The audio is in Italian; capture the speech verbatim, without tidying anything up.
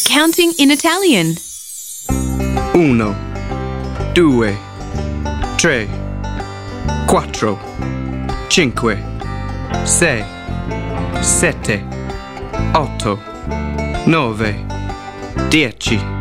counting in Italian. Uno, due, tre, quattro, cinque, sei, sette, otto, nove, dieci.